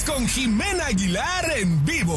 con Jimena Aguilar en vivo.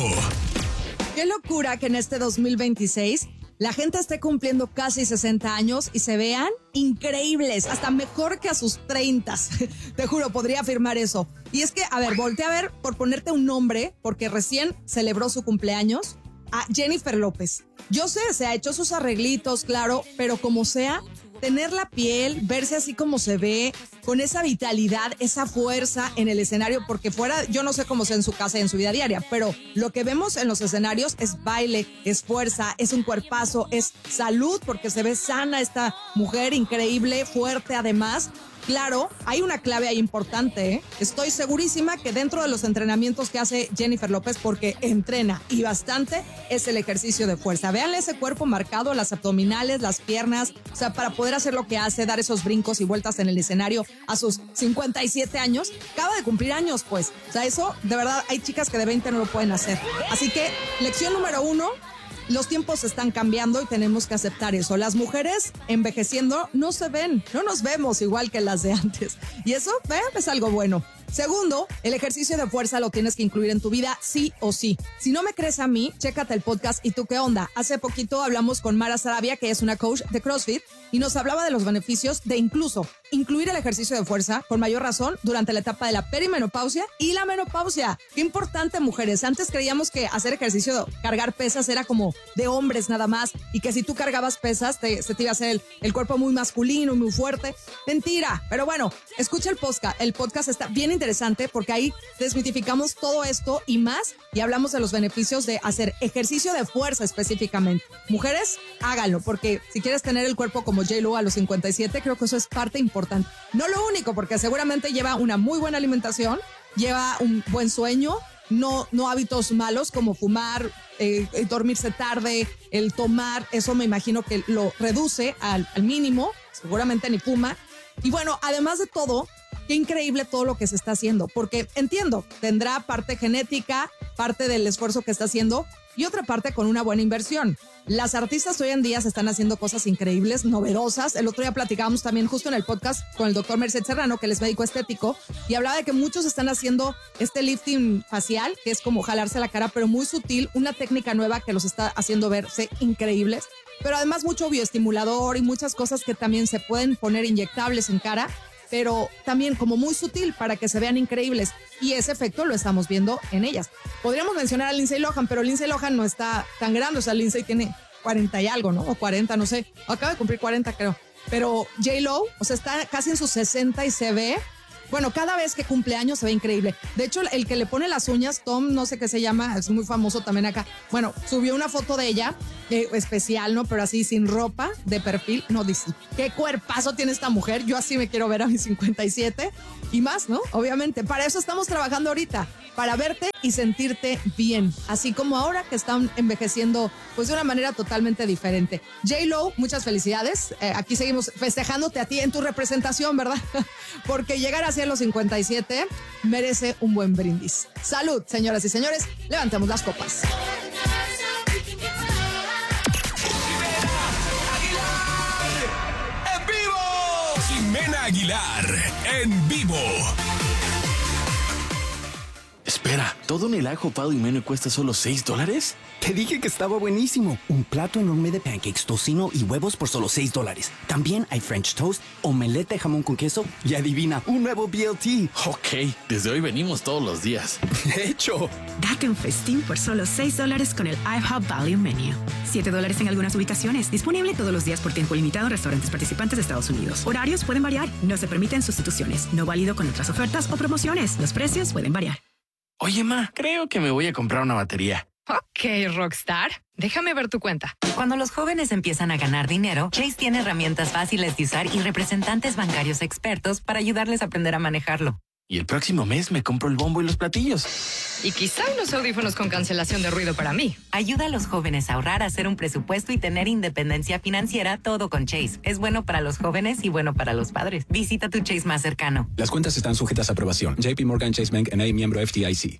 Qué locura que en este 2026 la gente esté cumpliendo casi 60 años y se vean increíbles, hasta mejor que a sus 30. Te juro, podría afirmar eso. Y es que, a ver, voltea a ver, por ponerte un nombre, porque recién celebró su cumpleaños, a Jennifer López. Yo sé, se ha hecho sus arreglitos, claro, pero como sea, tener la piel, verse así como se ve, con esa vitalidad, esa fuerza en el escenario, porque fuera, yo no sé cómo sea en su casa y en su vida diaria, pero lo que vemos en los escenarios es baile, es fuerza, es un cuerpazo, es salud, porque se ve sana esta mujer, increíble, fuerte además. Claro, hay una clave ahí importante, ¿eh? Estoy segurísima que dentro de los entrenamientos que hace Jennifer López, porque entrena y bastante, es el ejercicio de fuerza. Véanle ese cuerpo marcado, las abdominales, las piernas, o sea, para poder hacer lo que hace, dar esos brincos y vueltas en el escenario a sus 57 años, acaba de cumplir años, pues. O sea, eso, de verdad, hay chicas que de 20 no lo pueden hacer. Así que, lección número 1, los tiempos están cambiando y tenemos que aceptar eso. Las mujeres envejeciendo no se ven, no nos vemos igual que las de antes. Y eso, es algo bueno. Segundo, el ejercicio de fuerza lo tienes que incluir en tu vida sí o sí. Si no me crees a mí, chécate el podcast ¿Y tú qué onda? Hace poquito hablamos con Mara Sarabia, que es una coach de CrossFit, y nos hablaba de los beneficios de incluso incluir el ejercicio de fuerza con mayor razón durante la etapa de la perimenopausia y la menopausia. Qué importante, mujeres. Antes creíamos que hacer ejercicio, cargar pesas era como de hombres nada más, y que si tú cargabas pesas se te iba a hacer el cuerpo muy masculino, muy fuerte. Mentira. Pero bueno, escucha el podcast. El podcast está bien interesante porque ahí desmitificamos todo esto y más, y hablamos de los beneficios de hacer ejercicio de fuerza específicamente. Mujeres, háganlo, porque si quieres tener el cuerpo como J.Lo a los 57, creo que eso es parte importante. No lo único, porque seguramente lleva una muy buena alimentación, lleva un buen sueño, no hábitos malos como fumar, dormirse tarde, el tomar, eso me imagino que lo reduce al mínimo, seguramente ni fuma. Y bueno, además de todo, qué increíble todo lo que se está haciendo, porque entiendo, tendrá parte genética, parte del esfuerzo que está haciendo y otra parte con una buena inversión. Las artistas hoy en día se están haciendo cosas increíbles, novedosas. El otro día platicábamos también justo en el podcast con el doctor Merced Serrano, que él es médico estético, y hablaba de que muchos están haciendo este lifting facial, que es como jalarse la cara, pero muy sutil, una técnica nueva que los está haciendo verse increíbles. Pero además mucho bioestimulador y muchas cosas que también se pueden poner inyectables en cara, pero también como muy sutil para que se vean increíbles. Y ese efecto lo estamos viendo en ellas. Podríamos mencionar a Lindsay Lohan, pero Lindsay Lohan no está tan grande. O sea, Lindsay tiene 40 y algo, ¿no? O 40, no sé. Acaba de cumplir 40, creo. Pero J.Lo, o sea, está casi en sus 60 y se ve... Bueno, cada vez que cumple años se ve increíble. De hecho, el que le pone las uñas, Tom, no sé qué se llama, es muy famoso también acá. Bueno, subió una foto de ella, especial, ¿no? Pero así, sin ropa, de perfil. No, dice, ¿qué cuerpazo tiene esta mujer? Yo así me quiero ver a mis 57 y más, ¿no? Obviamente, para eso estamos trabajando ahorita, para verte y sentirte bien. Así como ahora que están envejeciendo, pues de una manera totalmente diferente. J.Lo, muchas felicidades. Aquí seguimos festejándote a ti en tu representación, ¿verdad? Porque llegar hacia los 57 merece un buen brindis. Salud, señoras y señores. Levantemos las copas. Jimena Aguilar en vivo. Espera, ¿todo en el ajo Pal y Menú cuesta solo $6? Te dije que estaba buenísimo. Un plato enorme de pancakes, tocino y huevos por solo $6. También hay French toast, omelette de jamón con queso y adivina, un nuevo BLT. Ok, desde hoy venimos todos los días. ¡Hecho! Date un festín por solo $6 con el IHOP Value Menu. $7 en algunas ubicaciones. Disponible todos los días por tiempo limitado en restaurantes participantes de Estados Unidos. Horarios pueden variar. No se permiten sustituciones. No válido con otras ofertas o promociones. Los precios pueden variar. Oye, ma, creo que me voy a comprar una batería. Ok, Rockstar. Déjame ver tu cuenta. Cuando los jóvenes empiezan a ganar dinero, Chase tiene herramientas fáciles de usar y representantes bancarios expertos para ayudarles a aprender a manejarlo. Y el próximo mes me compro el bombo y los platillos. Y quizá unos audífonos con cancelación de ruido para mí. Ayuda a los jóvenes a ahorrar, a hacer un presupuesto y tener independencia financiera, todo con Chase. Es bueno para los jóvenes y bueno para los padres. Visita tu Chase más cercano. Las cuentas están sujetas a aprobación. JP Morgan Chase Bank N.A. miembro FDIC.